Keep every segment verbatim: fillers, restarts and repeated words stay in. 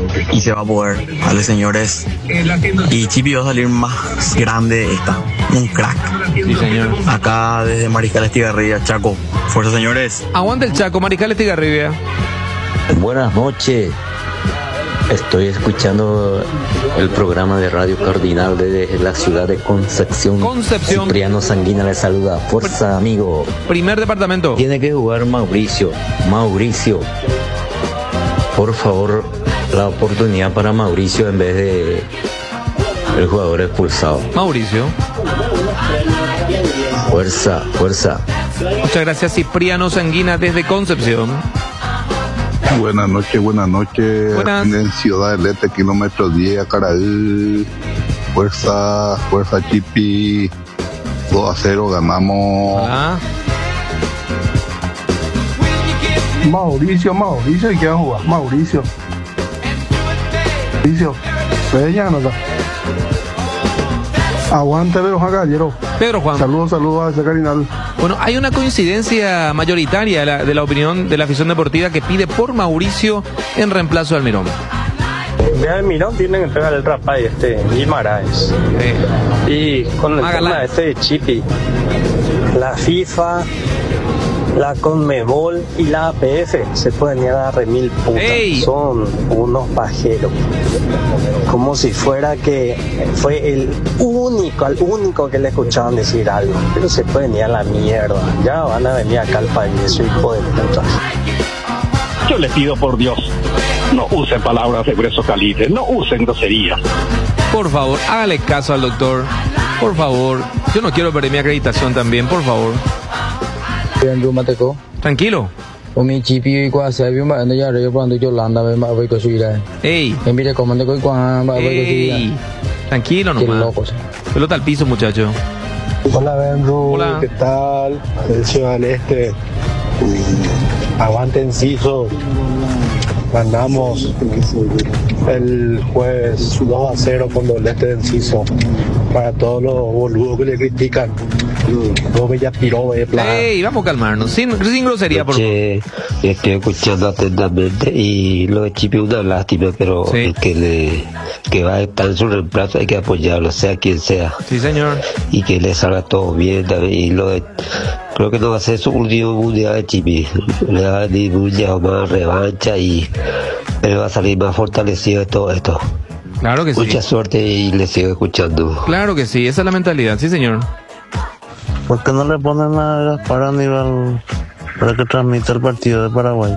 y se va a poder. Vale, señores. Y Chipi va a salir más grande de esta. Un crack. Sí, señor. Acá desde Mariscal Estigarribia, Chaco. Fuerza, señores. Aguanta el Chaco, Mariscal Estigarribia. Buenas noches. Estoy escuchando el programa de Radio Cardinal desde la ciudad de Concepción. Concepción. Cipriano Sanguina le saluda. Fuerza, amigo. Primer departamento. Tiene que jugar Mauricio. Mauricio. Por favor, la oportunidad para Mauricio en vez de el jugador expulsado. Mauricio. Fuerza, fuerza. Muchas gracias, Cipriano Sanguina desde Concepción. Buenas noches, buenas noches. Buenas. En Ciudad del Este, kilómetro diez, Caraí. Fuerza, fuerza Chipi. dos a cero, ganamos. Hola. Mauricio, Mauricio, ¿y qué va a jugar? Mauricio. Mauricio. Bella nota. Aguante, Pedro Juan Gallero. Pedro Juan. Saludos, saludos a ese Carinal. Bueno, hay una coincidencia mayoritaria de la, de la opinión de la afición deportiva que pide por Mauricio en reemplazo de Almirón. Ya Almirón tiene que entregar el Rapay, este, Guimaraes. Sí. Y con el Hágala. tema este de Chipi, la FIFA, la Conmebol y la A P F se pueden ir a dar remil putas. ¡Ey! Son unos pajeros. Como si fuera que fue el único, al único que le escuchaban decir algo. Pero se pueden ir a la mierda. Ya van a venir acá al país, eso hijo de puta. Yo les pido por Dios, no usen palabras de grueso calibre, no usen groserías. Por favor, hágale caso al doctor. Por favor. Yo no quiero perder mi acreditación también, por favor. Tranquilo. Umi chipi kwa sabi ma anda ya re pronto yo landa me ma voy con su ira. Ey. En mire cómo ando con ma voy con su ira. Ey. Tranquilo Qué nomás. locos. Pelota al piso, muchacho. Hola, Benru. Hola. ¿Qué tal? El Ciudad del Este. Aguante Enciso. Ganamos el jueves dos a cero con el Este de Enciso. Para todos los boludos que le critican. No bella piro, bella plata. Ey, vamos a calmarnos. Sin, sin grosería, por favor. Che, estoy escuchando atentamente y lo de Chipi es una lástima, pero Sí. el que le que va a estar en su reemplazo hay que apoyarlo, sea quien sea, Sí, señor. y que le salga todo bien también. Y lo de, creo que no va a ser su último mundial de Chipi, le va a venir mundial más revancha y él va a salir más fortalecido de todo esto. Claro que sí. Mucha suerte y le sigo escuchando. Claro que sí, esa es la mentalidad, sí, señor. ¿Por qué no le ponen a Gaspar Aníbal para que transmita el partido de Paraguay?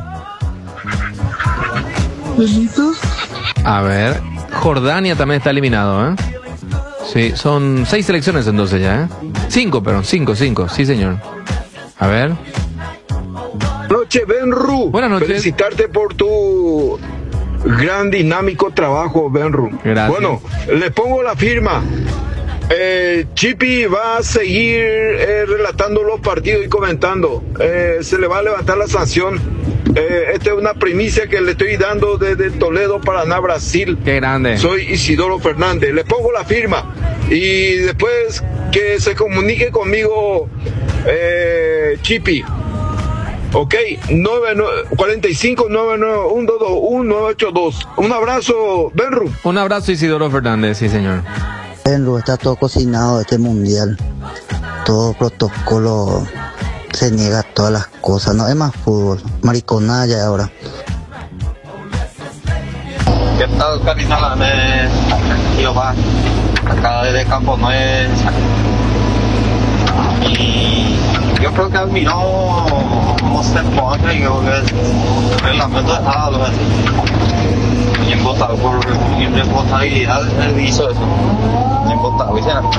A ver, Jordania también está eliminado, ¿eh? Sí, son seis selecciones entonces ya, ¿eh? Cinco, perdón, cinco, cinco, sí, señor. A ver. Buenas noches, Benru. Buenas noches. Felicitarte por tu gran dinámico trabajo, Benru. Gracias. Bueno, le pongo la firma. Eh, Chipi va a seguir eh, relatando los partidos y comentando. Eh, se le va a levantar la sanción. Eh, esta es una primicia que le estoy dando desde Toledo, Paraná, Brasil. Qué grande. Soy Isidoro Fernández. Le pongo la firma y después que se comunique conmigo eh, Chipi. Ok, cuarenta y cinco, nueve nueve uno, dos dos uno, nueve ocho dos. Un abrazo, Benru. Un abrazo, Isidoro Fernández, sí, señor. Benru, está todo cocinado este mundial. Todo protocolo, se niega todas las cosas. No es más fútbol, mariconada ya ahora. ¿Qué tal, Carinalanes? Tío, va. Acá desde Campo Nuevo. Y yo creo que Almirón no se pone, yo creo que es reglamento de algo así. Y en votado por irresponsabilidad, él hizo eso. En votado,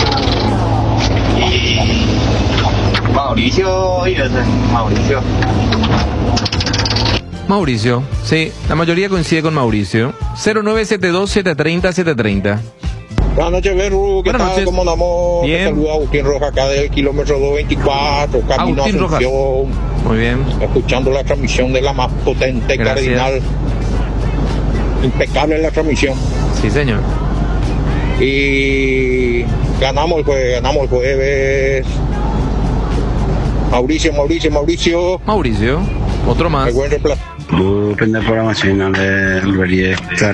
y Mauricio, y ese, Mauricio. Mauricio, sí, la mayoría coincide con Mauricio. cero nueve siete dos, siete tres cero, siete tres cero. Buenas noches, Benru. ¿Qué Buenas tal? noches. ¿Cómo andamos? Bien. Te saluda Agustín Rojas acá del kilómetro doscientos veinticuatro, camino a Agustín Rojas. Asunción, Muy bien. escuchando la transmisión de la más potente Gracias. Cardinal. Impecable la transmisión. Sí, señor. Y ganamos el jueves, ganamos el jueves. Mauricio, Mauricio, Mauricio. Mauricio, otro más. El buen reemplazo. Depende de la programación de Albería.